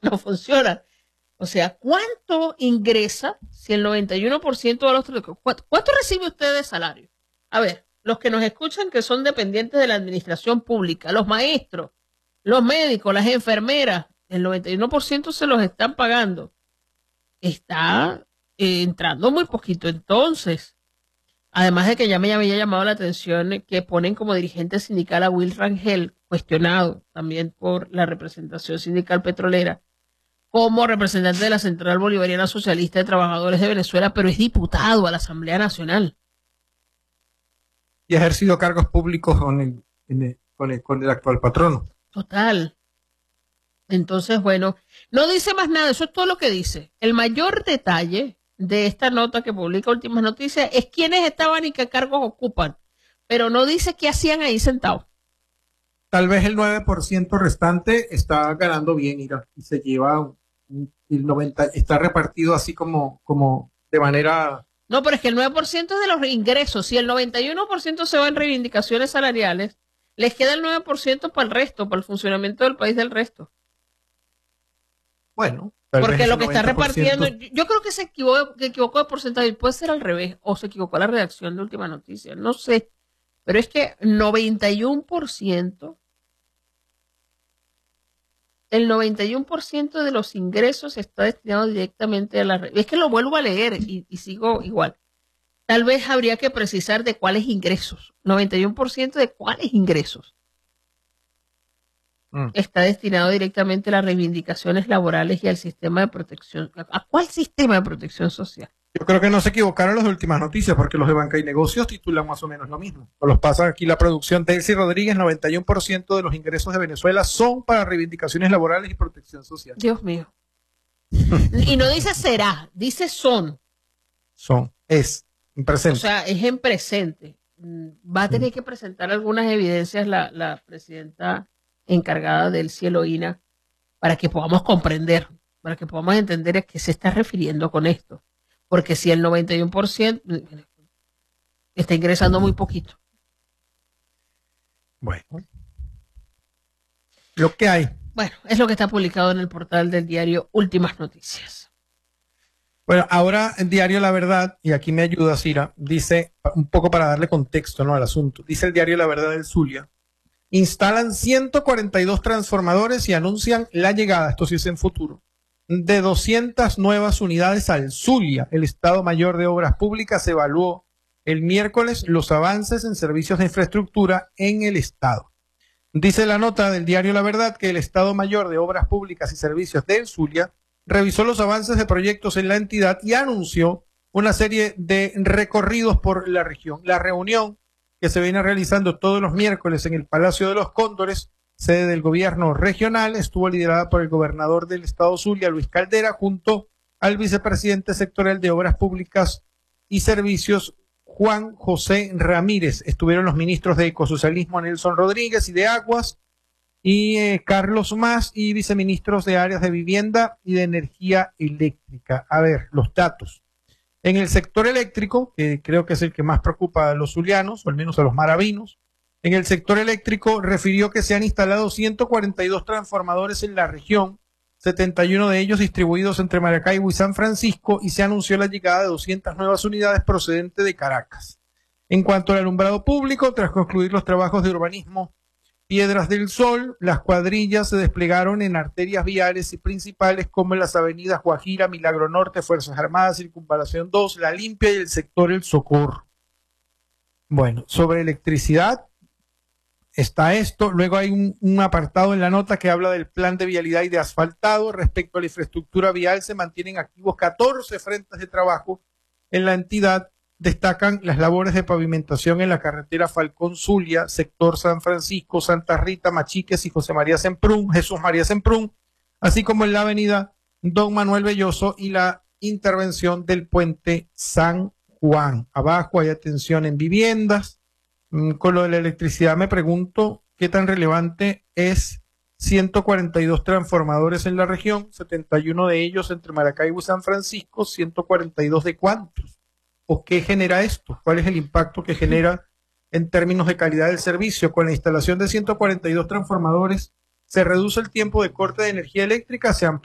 no funciona. O sea, ¿cuánto ingresa si el 91% de los... ¿Cuánto recibe usted de salario? A ver, los que nos escuchan que son dependientes de la administración pública, los maestros, los médicos, las enfermeras, el 91% se los están pagando. Está entrando muy poquito entonces. Además de que ya me había llamado la atención que ponen como dirigente sindical a Will Rangel, cuestionado también por la representación sindical petrolera, como representante de la Central Bolivariana Socialista de Trabajadores de Venezuela, pero es diputado a la Asamblea Nacional. Y ha ejercido cargos públicos con el actual patrono. Total. Entonces, bueno, no dice más nada, eso es todo lo que dice. El mayor detalle de esta nota que publica Últimas Noticias es quiénes estaban y qué cargos ocupan, pero no dice qué hacían ahí sentados. Tal vez el 9% restante está ganando bien, Ira, y se lleva el 90%, está repartido así como de manera... No, pero es que el 9% es de los ingresos. Si el 91% se va en reivindicaciones salariales, les queda el 9% para el resto, para el funcionamiento del país del resto. Bueno, porque lo que está repartiendo, yo creo que se equivocó de porcentaje, puede ser al revés, o se equivocó la redacción de Última Noticia, no sé, pero es que 91%, el 91% de los ingresos está destinado directamente a la... Es que lo vuelvo a leer y sigo igual. Tal vez habría que precisar de cuáles ingresos, 91% de cuáles ingresos. Está destinado directamente a las reivindicaciones laborales y al sistema de protección. ¿A cuál sistema de protección social? Yo creo que no se equivocaron los de Últimas Noticias, porque los de Banca y Negocios titulan más o menos lo mismo. O los pasa aquí la producción. Delcy Rodríguez, 91% de los ingresos de Venezuela son para reivindicaciones laborales y protección social. Dios mío. Y no dice será, dice son. Son, es, en presente. O sea, es en presente. Va a tener que presentar algunas evidencias la presidenta encargada del cielo INA para que podamos comprender, para que podamos entender a qué se está refiriendo con esto. Porque si el 91% está ingresando muy poquito. Bueno. Lo que hay. Bueno, es lo que está publicado en el portal del diario Últimas Noticias. Bueno, ahora el diario La Verdad, y aquí me ayuda Cira, dice, un poco para darle contexto, ¿no?, al asunto, dice el diario La Verdad del Zulia: instalan 142 transformadores y anuncian la llegada, esto sí es en futuro, de 200 nuevas unidades al Zulia. El Estado Mayor de Obras Públicas evaluó el miércoles los avances en servicios de infraestructura en el Estado. Dice la nota del diario La Verdad que el Estado Mayor de Obras Públicas y Servicios del Zulia revisó los avances de proyectos en la entidad y anunció una serie de recorridos por la región. La reunión, que se viene realizando todos los miércoles en el Palacio de los Cóndores, sede del gobierno regional, estuvo liderada por el gobernador del estado Zulia, Luis Caldera, junto al vicepresidente sectorial de Obras Públicas y Servicios, Juan José Ramírez. Estuvieron los ministros de Ecosocialismo, Nelson Rodríguez, y de Aguas, y Carlos Mas, y viceministros de Áreas de Vivienda y de Energía Eléctrica. A ver, los datos. En el sector eléctrico, que creo que es el que más preocupa a los zulianos, o al menos a los maravinos, en el sector eléctrico refirió que se han instalado 142 transformadores en la región, 71 de ellos distribuidos entre Maracaibo y San Francisco, y se anunció la llegada de 200 nuevas unidades procedentes de Caracas. En cuanto al alumbrado público, tras concluir los trabajos de urbanismo Piedras del Sol, las cuadrillas se desplegaron en arterias viales y principales como en las avenidas Guajira, Milagro Norte, Fuerzas Armadas, Circunvalación 2, La Limpia y el sector El Socorro. Bueno, sobre electricidad está esto. Luego hay un apartado en la nota que habla del plan de vialidad y de asfaltado. Respecto a la infraestructura vial, se mantienen activos 14 frentes de trabajo en la entidad. Destacan las labores de pavimentación en la carretera Falcón-Zulia, sector San Francisco, Santa Rita, Machiques y Jesús María Semprún, así como en la avenida Don Manuel Belloso y la intervención del puente San Juan. Abajo hay atención en viviendas. Con lo de la electricidad me pregunto qué tan relevante es 142 transformadores en la región, 71 de ellos entre Maracaibo y San Francisco, 142 de cuántos. ¿O qué genera esto? ¿Cuál es el impacto que genera en términos de calidad del servicio? Con la instalación de 142 transformadores, se reduce el tiempo de corte de energía eléctrica, se amplía